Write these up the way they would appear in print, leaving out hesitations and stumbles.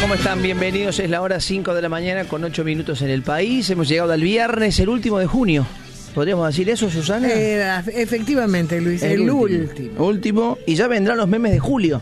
¿Cómo están? Bienvenidos. Es la hora 5 de la mañana con 8 minutos en el país. Hemos llegado al viernes, el último de junio. ¿Podríamos decir eso, Susana? Efectivamente, Luis, el último. Último. Y ya vendrán los memes de julio.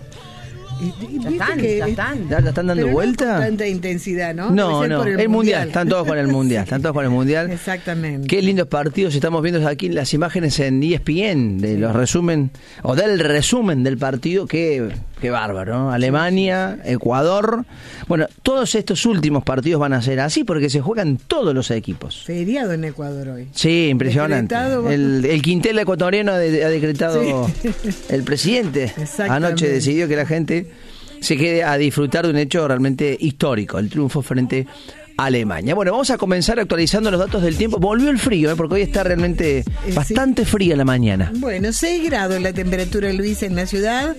¿Ya están dando vuelta? No con tanta intensidad, ¿no? No, el mundial. Están todos con el mundial. Exactamente. Qué lindos partidos estamos viendo aquí las imágenes en ESPN de los resumen o del resumen del partido. Qué bárbaro, ¿no? Alemania, Ecuador. Bueno, todos estos últimos partidos van a ser así porque se juegan todos los equipos. Feriado en Ecuador hoy. Sí, impresionante. El quintel ecuatoriano ha decretado el presidente. Anoche decidió que la gente se quede a disfrutar de un hecho realmente histórico, el triunfo frente a Alemania. Bueno, vamos a comenzar actualizando los datos del tiempo. Volvió el frío, porque hoy está realmente bastante fría la mañana. Bueno, 6 grados la temperatura, Luis, en la ciudad,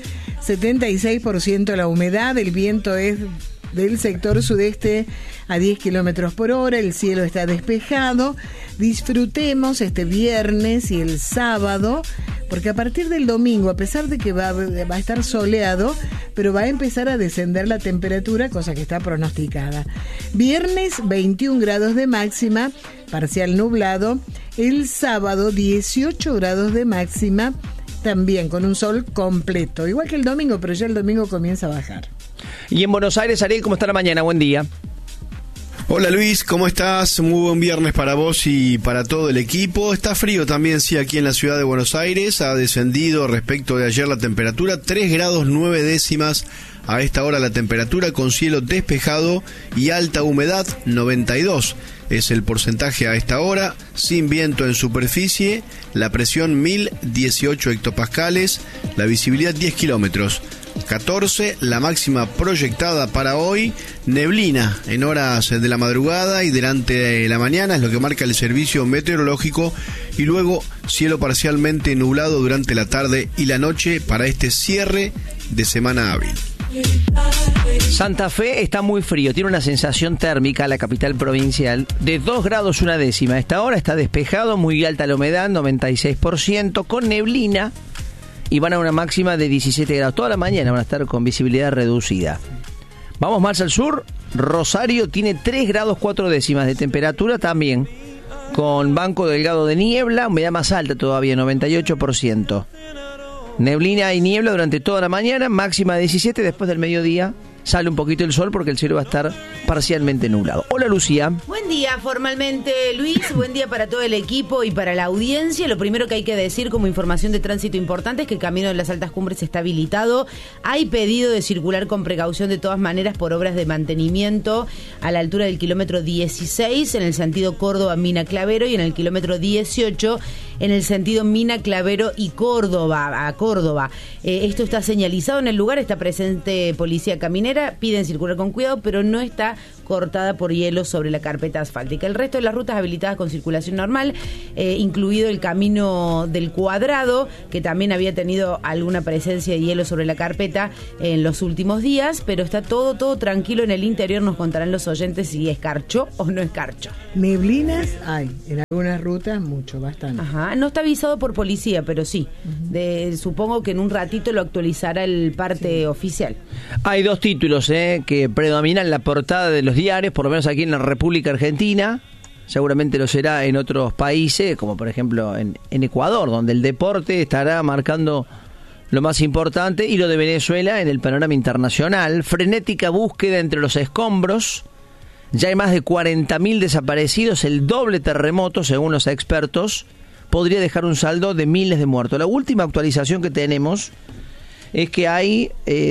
76% la humedad, el viento es del sector sudeste a 10 kilómetros por hora, el cielo está despejado. Disfrutemos este viernes y el sábado, porque a partir del domingo, a pesar de que va a estar soleado, pero va a empezar a descender la temperatura, cosa que está pronosticada. Viernes 21 grados de máxima, parcial nublado. El sábado 18 grados de máxima, también con un sol completo, igual que el domingo, pero ya el domingo comienza a bajar. Y en Buenos Aires, Ariel, ¿cómo está la mañana? Buen día. Hola Luis, ¿cómo estás? Muy buen viernes para vos y para todo el equipo. Está frío también, sí, aquí en la ciudad de Buenos Aires. Ha descendido respecto de ayer la temperatura, 3 grados 9 décimas a esta hora la temperatura, con cielo despejado y alta humedad, 92 es el porcentaje a esta hora, sin viento en superficie, la presión 1018 hectopascales, la visibilidad 10 kilómetros. 14, la máxima proyectada para hoy, neblina en horas de la madrugada y durante de la mañana, es lo que marca el servicio meteorológico, y luego cielo parcialmente nublado durante la tarde y la noche para este cierre de semana hábil. Santa Fe está muy frío, tiene una sensación térmica, la capital provincial, de 2 grados una décima. A esta hora está despejado, muy alta la humedad, 96%, con neblina, y van a una máxima de 17 grados. Toda la mañana van a estar con visibilidad reducida. Vamos más al sur. Rosario tiene 3 grados 4 décimas de temperatura también, con banco delgado de niebla, humedad más alta todavía, 98%. Neblina y niebla durante toda la mañana, máxima de 17, después del mediodía sale un poquito el sol porque el cielo va a estar parcialmente nublado. Hola, Lucía. Buen día formalmente, Luis, buen día para todo el equipo y para la audiencia. Lo primero que hay que decir como información de tránsito importante es que el camino de las altas cumbres está habilitado. Hay pedido de circular con precaución de todas maneras por obras de mantenimiento a la altura del kilómetro 16 en el sentido Córdoba-Mina Clavero y en el kilómetro 18 en el sentido Mina Clavero y Córdoba, a Córdoba. Esto está señalizado en el lugar, está presente policía caminera. Piden circular con cuidado, pero no está cortada por hielo sobre la carpeta asfáltica. El resto de las rutas habilitadas con circulación normal, incluido el camino del Cuadrado, que también había tenido alguna presencia de hielo sobre la carpeta en los últimos días, pero está todo tranquilo en el interior. Nos contarán los oyentes si escarchó o no escarchó. Neblinas hay, en algunas rutas mucho, bastante. Ajá, no está avisado por policía, pero sí. Supongo que en un ratito lo actualizará el parte oficial. Hay dos títulos que predominan la portada de los diarios, por lo menos aquí en la República Argentina. Seguramente lo será en otros países, como por ejemplo en Ecuador, donde el deporte estará marcando lo más importante, y lo de Venezuela en el panorama internacional. Frenética búsqueda entre los escombros. Ya hay más de 40.000 desaparecidos. El doble terremoto, según los expertos, podría dejar un saldo de miles de muertos. La última actualización que tenemos es que hay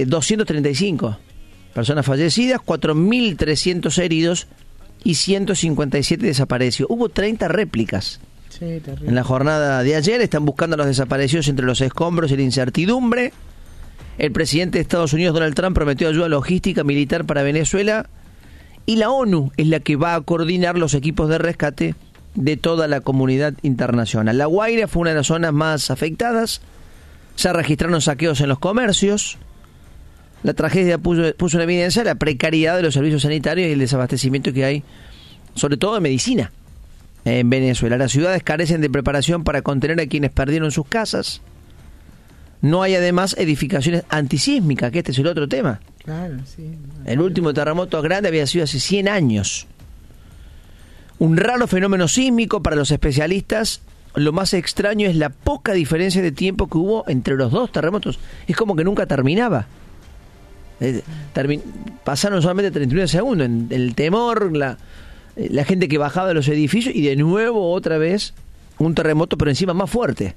235 personas fallecidas, 4.300 heridos y 157 desaparecidos. Hubo 30 réplicas. Sí, terrible. En la jornada de ayer están buscando a los desaparecidos entre los escombros y la incertidumbre. El presidente de Estados Unidos, Donald Trump, prometió ayuda logística militar para Venezuela, y la ONU es la que va a coordinar los equipos de rescate de toda la comunidad internacional. La Guaira fue una de las zonas más afectadas. Se registraron saqueos en los comercios. La tragedia puso en evidencia la precariedad de los servicios sanitarios y el desabastecimiento que hay, sobre todo de medicina, en Venezuela. Las ciudades carecen de preparación para contener a quienes perdieron sus casas. No hay además edificaciones antisísmicas, que este es el otro tema. Claro, sí. El último terremoto grande había sido hace 100 años. Un raro fenómeno sísmico para los especialistas. Lo más extraño es la poca diferencia de tiempo que hubo entre los dos terremotos. Es como que nunca terminaba. Pasaron solamente 39 segundos. El temor, la gente que bajaba de los edificios y de nuevo otra vez un terremoto, pero encima más fuerte.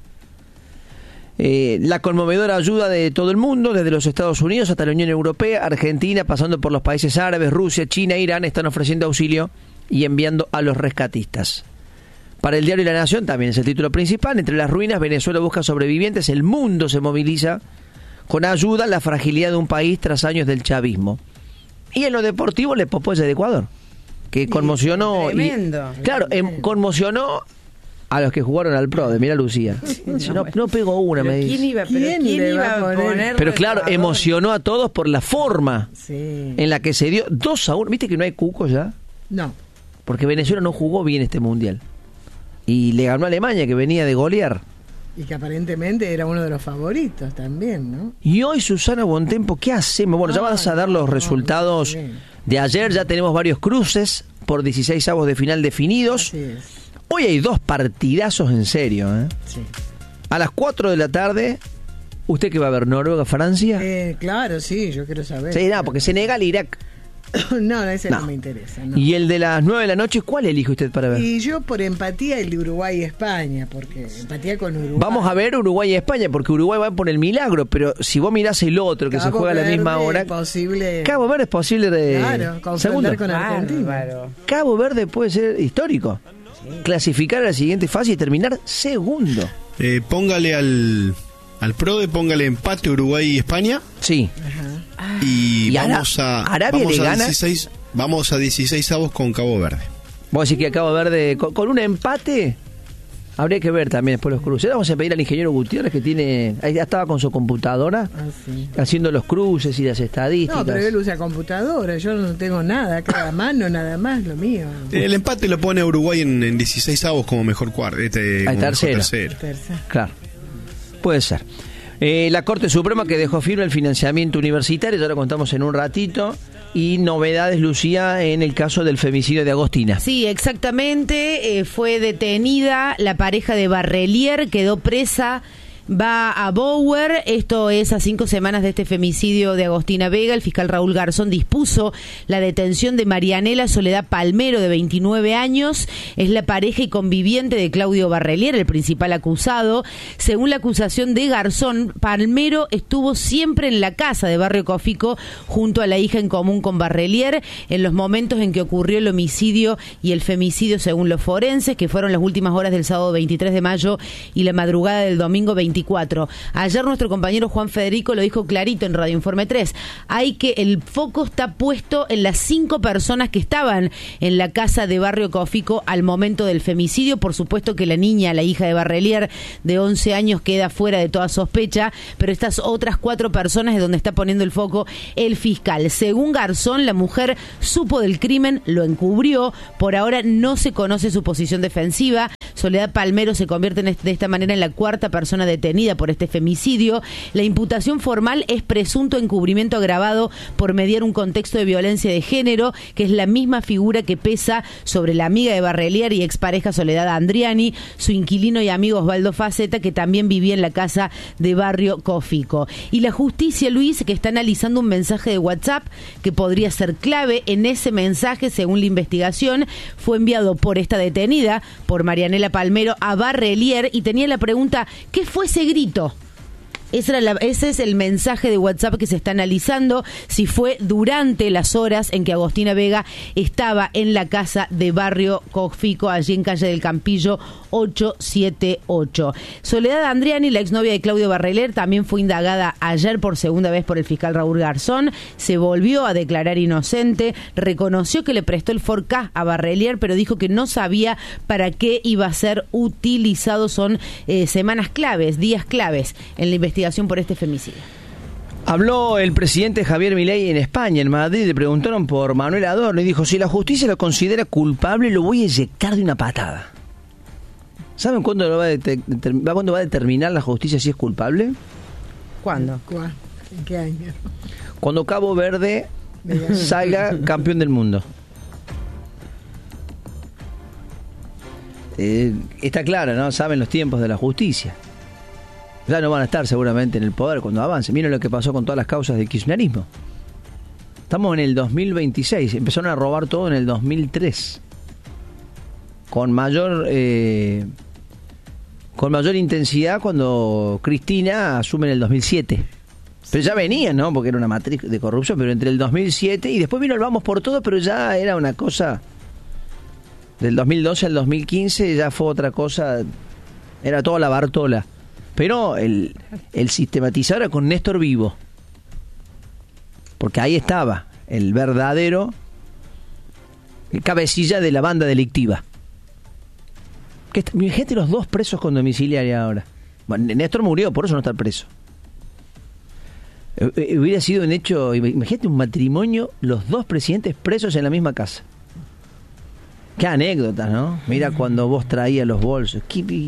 La conmovedora ayuda de todo el mundo, desde los Estados Unidos hasta la Unión Europea, Argentina, pasando por los países árabes, Rusia, China e Irán, están ofreciendo auxilio y enviando a los rescatistas. Para el diario La Nación también es el título principal. Entre las ruinas, Venezuela busca sobrevivientes. El mundo se moviliza con ayuda a la fragilidad de un país tras años del chavismo. Y en lo deportivo, la epopeya de Ecuador, que conmocionó. Tremendo. Claro, conmocionó a los que jugaron al Pro, de mira Lucía. No pegó una, me dice. ¿Quién iba a poner? Pero claro, emocionó a todos por la forma Sí. en la que se dio 2-1. ¿Viste que no hay cuco ya? No. Porque Venezuela no jugó bien este mundial. Y le ganó a Alemania, que venía de golear. Y que aparentemente era uno de los favoritos también, ¿no? Y hoy, Susana Bontempo, ¿qué hacemos? Bueno, ya vas a dar los resultados bien. de ayer. Ya tenemos varios cruces por 16avos de final definidos. Así es. Hoy hay 2 partidazos en serio, ¿eh? Sí. A las 4 de la tarde, ¿usted qué va a ver? ¿Noruega-Francia? Claro, sí, yo quiero saber. Sí, no, porque Senegal, Irak. No, ese no No. me interesa. No. Y el de las 9 de la noche, ¿cuál elige usted para ver? Y yo por empatía el de Uruguay y España, porque empatía con Uruguay. Vamos a ver Uruguay y España, porque Uruguay va por el milagro, pero si vos mirás el otro que se Cabo juega a la misma Verde, hora, posible. Cabo Verde es posible de Claro, confrontar segundo. con Argentina. Bárbaro. Cabo Verde puede ser histórico. Clasificar a la siguiente fase y terminar segundo. Póngale al PRODE, póngale empate Uruguay y España. Sí. Ajá. Y, ¿Y vamos a Arabia vamos le a gana? 16, vamos a 16avos con Cabo Verde. Vos decís que Cabo Verde, con un empate, habría que ver también después los cruces. Vamos a pedir al ingeniero Gutiérrez, que ya estaba con su computadora Ah, sí. haciendo los cruces y las estadísticas. No, pero él usa computadora, yo no tengo nada, cada mano nada más, lo mío. El empate lo pone a Uruguay en 16avos como mejor cuarto. Como tercero. Tercera. Claro, puede ser. La Corte Suprema que dejó firme el financiamiento universitario, ya lo contamos en un ratito. Y novedades, Lucía, en el caso del femicidio de Agostina. Sí, exactamente. Fue detenida la pareja de Barrelier, quedó presa. Va a Bower, esto es a 5 semanas de este femicidio de Agostina Vega. El fiscal Raúl Garzón dispuso la detención de Marianela Soledad Palmero, de 29 años. Es la pareja y conviviente de Claudio Barrelier, el principal acusado. Según la acusación de Garzón, Palmero estuvo siempre en la casa de Barrio Cofico junto a la hija en común con Barrelier en los momentos en que ocurrió el homicidio y el femicidio, según los forenses, que fueron las últimas horas del sábado 23 de mayo y la madrugada del domingo 24. Ayer nuestro compañero Juan Federico lo dijo clarito en Radio Informe 3. El foco está puesto en las 5 personas que estaban en la casa de Barrio Cofico al momento del femicidio. Por supuesto que la niña, la hija de Barrelier, de 11 años, queda fuera de toda sospecha, pero estas otras 4 personas es donde está poniendo el foco el fiscal. Según Garzón, la mujer supo del crimen, lo encubrió. Por ahora no se conoce su posición defensiva. Soledad Palmero se convierte de esta manera en la 4ª persona detenida por este femicidio. La imputación formal es presunto encubrimiento agravado por mediar un contexto de violencia de género, que es la misma figura que pesa sobre la amiga de Barrelier y expareja Soledad Andriani, su inquilino y amigo Osvaldo Faceta, que también vivía en la casa de Barrio Cofico. Y la justicia, Luis, que está analizando un mensaje de WhatsApp que podría ser clave. En ese mensaje, según la investigación, fue enviado por esta detenida, por Marianela Palmero, a Barrelier, y tenía la pregunta: ¿qué fue ese grito? Ese es el mensaje de WhatsApp que se está analizando, si fue durante las horas en que Agostina Vega estaba en la casa de Barrio Cofico, allí en calle del Campillo 878. Soledad Andriani, la exnovia de Claudio Barrelier, también fue indagada ayer por segunda vez por el fiscal Raúl Garzón. Se volvió a declarar inocente, reconoció que le prestó el Ford Ka a Barrelier, pero dijo que no sabía para qué iba a ser utilizado. Son semanas claves, días claves en la investigación por este femicidio. Habló el presidente Javier Milei en España, en Madrid. Le preguntaron por Manuel Adorno y dijo: si la justicia lo considera culpable, lo voy a eyectar de una patada. ¿Saben cuándo va a determinar la justicia si es culpable? ¿Cuándo? ¿En qué año? Cuando Cabo Verde salga campeón del mundo. Está claro, ¿no? Saben los tiempos de la justicia. Ya no van a estar seguramente en el poder cuando avance. Miren lo que pasó con todas las causas del kirchnerismo. Estamos en el 2026. Empezaron a robar todo en el 2003. Con mayor intensidad cuando Cristina asume en el 2007. Pero ya venía, ¿no? Porque era una matriz de corrupción. Pero entre el 2007 y después vino el Vamos por Todo, pero ya era una cosa... Del 2012 al 2015 ya fue otra cosa. Era toda la Bartola. Pero el sistematizador era con Néstor Vivo. Porque ahí estaba el verdadero cabecilla de la banda delictiva. Fíjate los dos presos con domiciliaria ahora. Bueno, Néstor murió, por eso no está preso. Hubiera sido un hecho, imagínate un matrimonio, los dos presidentes presos en la misma casa. Qué anécdota, ¿no? Mira cuando vos traías los bolsos.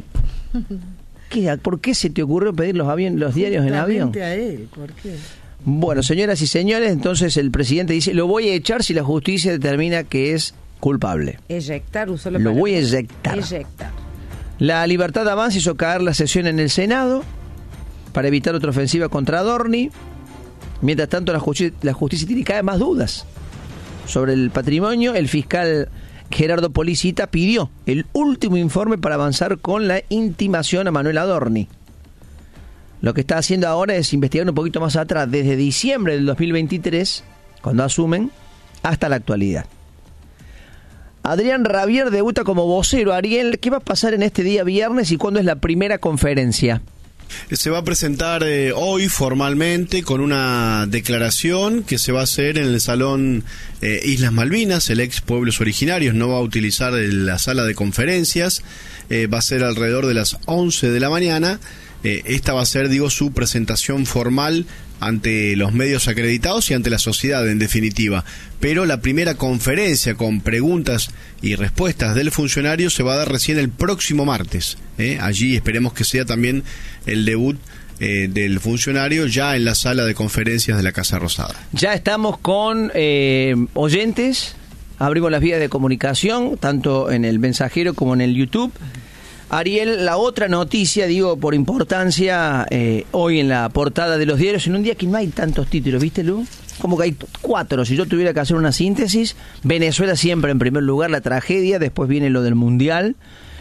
¿Por qué se te ocurrió pedir los diarios en avión? A él, ¿por qué? Bueno, señoras y señores, entonces el presidente dice, lo voy a echar si la justicia determina que es culpable. Eyectar, usó lo voy a eyectar. La Libertad Avanza hizo caer la sesión en el Senado para evitar otra ofensiva contra Adorni. Mientras tanto, la justicia tiene cada vez más dudas sobre el patrimonio. El fiscal Gerardo Policita pidió el último informe para avanzar con la intimación a Manuel Adorni. Lo que está haciendo ahora es investigar un poquito más atrás, desde diciembre del 2023, cuando asumen, hasta la actualidad. Adrián Rabier debuta como vocero. Ariel, ¿qué va a pasar en este día viernes y cuándo es la primera conferencia? Se va a presentar hoy formalmente con una declaración que se va a hacer en el Salón Islas Malvinas, el ex Pueblos Originarios. No va a utilizar la sala de conferencias, va a ser alrededor de las 11 de la mañana. Esta va a ser, su presentación formal ante los medios acreditados y ante la sociedad en definitiva. Pero la primera conferencia con preguntas y respuestas del funcionario se va a dar recién el próximo martes. Allí esperemos que sea también el debut del funcionario ya en la sala de conferencias de la Casa Rosada. Ya estamos con oyentes, abrimos las vías de comunicación, tanto en el mensajero como en el YouTube. Ariel, la otra noticia, por importancia, hoy en la portada de los diarios, en un día que no hay tantos títulos, ¿viste, Lu? Como que hay 4, si yo tuviera que hacer una síntesis. Venezuela siempre en primer lugar, la tragedia, después viene lo del Mundial.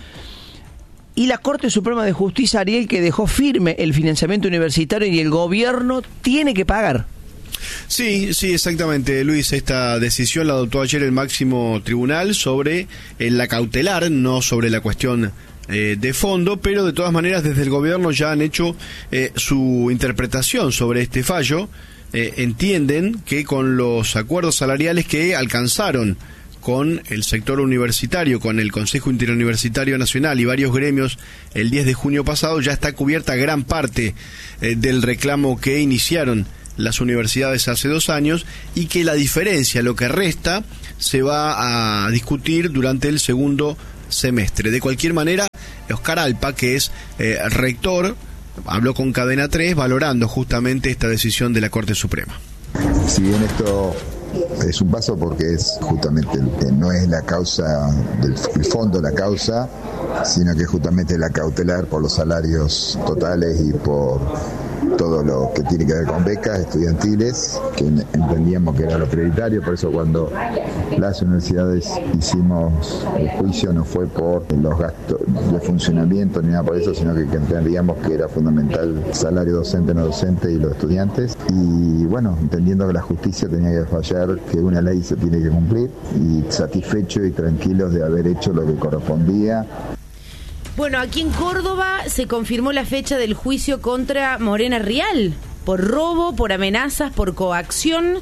Y la Corte Suprema de Justicia, Ariel, que dejó firme el financiamiento universitario y el gobierno tiene que pagar. Sí, exactamente, Luis. Esta decisión la adoptó ayer el máximo tribunal sobre la cautelar, no sobre la cuestión de fondo, pero de todas maneras desde el gobierno ya han hecho su interpretación sobre este fallo. Entienden que con los acuerdos salariales que alcanzaron con el sector universitario, con el Consejo Interuniversitario Nacional y varios gremios el 10 de junio pasado, ya está cubierta gran parte del reclamo que iniciaron las universidades hace 2 años, y que la diferencia, lo que resta, se va a discutir durante el segundo semestre. De cualquier manera, Oscar Alpa, que es rector, habló con Cadena 3 valorando justamente esta decisión de la Corte Suprema. Si bien esto es un paso porque es justamente no es la causa el fondo de la causa, sino que justamente la cautelar por los salarios totales y por todo lo que tiene que ver con becas estudiantiles, que entendíamos que era lo prioritario. Por eso cuando las universidades hicimos el juicio no fue por los gastos de funcionamiento ni nada por eso, sino que entendíamos que era fundamental el salario docente, no docente y los estudiantes. Y bueno, entendiendo que la justicia tenía que fallar, que una ley se tiene que cumplir, y satisfechos y tranquilos de haber hecho lo que correspondía. Bueno, aquí en Córdoba se confirmó la fecha del juicio contra Morena Rial por robo, por amenazas, por coacción.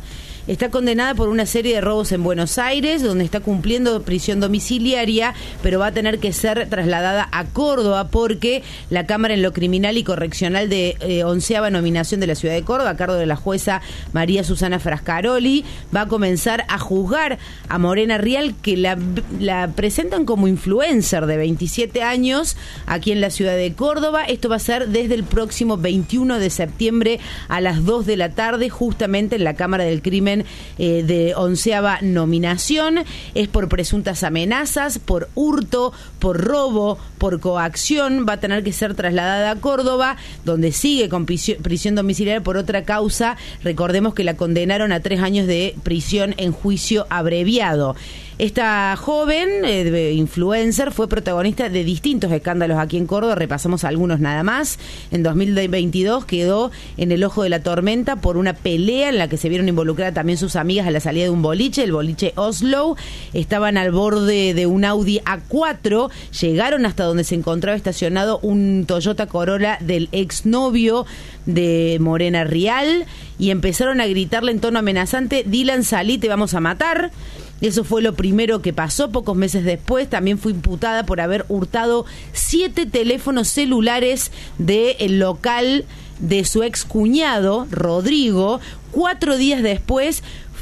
está condenada por una serie de robos en Buenos Aires, donde está cumpliendo prisión domiciliaria, pero va a tener que ser trasladada a Córdoba porque la Cámara en lo Criminal y Correccional de 11ª nominación de la ciudad de Córdoba, a cargo de la jueza María Susana Frascaroli, va a comenzar a juzgar a Morena Rial, que la presentan como influencer de 27 años aquí en la ciudad de Córdoba. Esto va a ser desde el próximo 21 de septiembre a las 2 de la tarde, justamente en la Cámara del Crimen de 11ª nominación. Es por presuntas amenazas, por hurto, por robo, por coacción. Va a tener que ser trasladada a Córdoba, donde sigue con prisión domiciliaria por otra causa. Recordemos que la condenaron a 3 años de prisión en juicio abreviado. Esta joven influencer fue protagonista de distintos escándalos aquí en Córdoba, repasamos algunos nada más. En 2022 quedó en el ojo de la tormenta por una pelea en la que se vieron involucradas también sus amigas a la salida de un boliche, el boliche Oslo. Estaban al borde de un Audi A4, llegaron hasta donde se encontraba estacionado un Toyota Corolla del exnovio de Morena Rial y empezaron a gritarle en tono amenazante: Dylan, salí, te vamos a matar. Eso fue lo primero que pasó. Pocos meses después también fue imputada por haber hurtado 7 teléfonos celulares del local de su ex cuñado, Rodrigo. 4 días después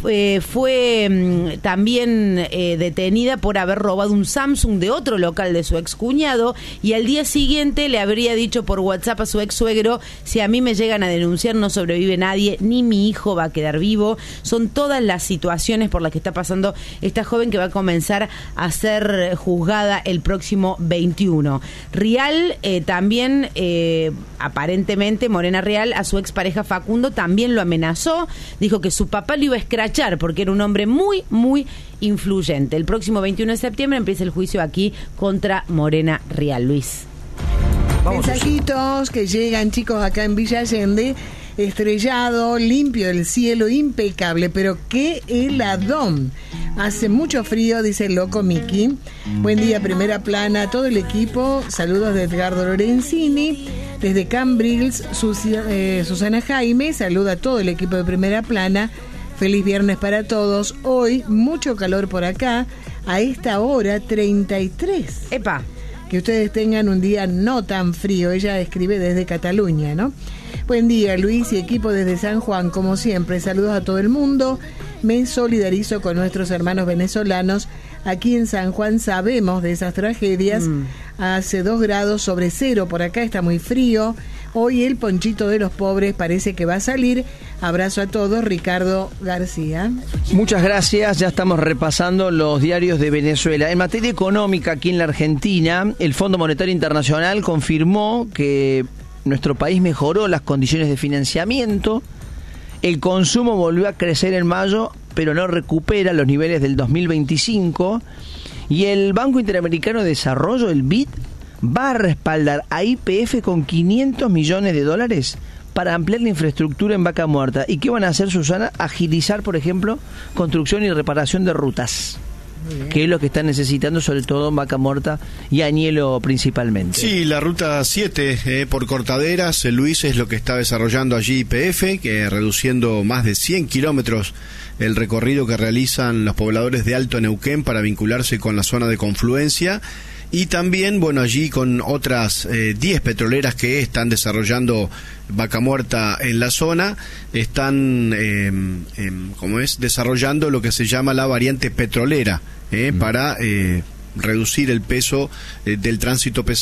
fue también detenida por haber robado un Samsung de otro local de su ex cuñado, y al día siguiente le habría dicho por WhatsApp a su ex suegro: si a mí me llegan a denunciar no sobrevive nadie, ni mi hijo va a quedar vivo. Son todas las situaciones por las que está pasando esta joven, que va a comenzar a ser juzgada el próximo 21. Rial también, aparentemente Morena Rial, a su expareja Facundo también lo amenazó, dijo que su papá lo iba a escrachar porque era un hombre muy, muy influyente. El próximo 21 de septiembre empieza el juicio aquí contra Morena Rial. Luis. Mensajitos que llegan, chicos, acá en Villa Allende. Estrellado, limpio el cielo, impecable, pero qué heladón. Hace mucho frío, dice el loco Miki. Buen día, Primera Plana, todo el equipo. Saludos de Edgardo Lorenzini. Desde Cambrils, Susana Jaime. Saluda a todo el equipo de Primera Plana. Feliz viernes para todos. Hoy mucho calor por acá. A esta hora 33. ¡Epa! Que ustedes tengan un día no tan frío. Ella escribe desde Cataluña, ¿no? Buen día, Luis y equipo desde San Juan, como siempre. Saludos a todo el mundo. Me solidarizo con nuestros hermanos venezolanos. Aquí en San Juan sabemos de esas tragedias. Hace 2 grados sobre cero. Por acá está muy frío. Hoy el ponchito de los pobres parece que va a salir. Abrazo a todos, Ricardo García. Muchas gracias, ya estamos repasando los diarios de Venezuela. En materia económica, aquí en la Argentina, el Fondo Monetario Internacional confirmó que nuestro país mejoró las condiciones de financiamiento, el consumo volvió a crecer en mayo, pero no recupera los niveles del 2025, y el Banco Interamericano de Desarrollo, el BID, va a respaldar a YPF con $500 millones para ampliar la infraestructura en Vaca Muerta. ¿Y qué van a hacer, Susana? Agilizar, por ejemplo, construcción y reparación de rutas, que es lo que están necesitando sobre todo en Vaca Muerta y Añelo principalmente. Sí, la ruta 7 por Cortaderas, Luis, es lo que está desarrollando allí YPF, que reduciendo más de 100 kilómetros el recorrido que realizan los pobladores de Alto Neuquén para vincularse con la zona de confluencia. Y también, bueno, allí con otras 10 petroleras que están desarrollando Vaca Muerta en la zona, están, desarrollando lo que se llama la variante petrolera, para reducir el peso del tránsito pesado